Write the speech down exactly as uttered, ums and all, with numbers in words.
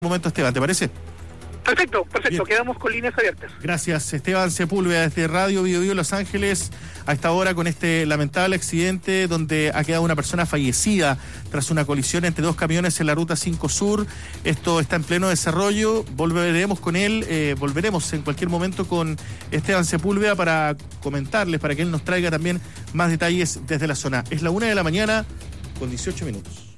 momento, Esteban, ¿te parece? Perfecto, perfecto, bien. Quedamos con líneas abiertas. Gracias, Esteban Sepúlveda, desde Radio Bio Bio Los Ángeles, a esta hora con este lamentable accidente donde ha quedado una persona fallecida tras una colisión entre dos camiones en la Ruta cinco Sur. Esto está en pleno desarrollo, volveremos con él, eh, volveremos en cualquier momento con Esteban Sepúlveda para comentarles, para que él nos traiga también más detalles desde la zona. Es la una de la mañana con dieciocho minutos.